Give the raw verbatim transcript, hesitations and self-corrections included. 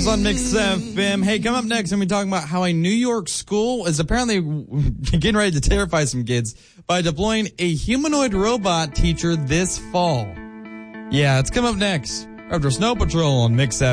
James on Mix F M. Hey, come up next, and we're talking about how a New York school is apparently getting ready to terrify some kids by deploying a humanoid robot teacher this fall. Yeah, it's come up next after Snow Patrol on Mix F M.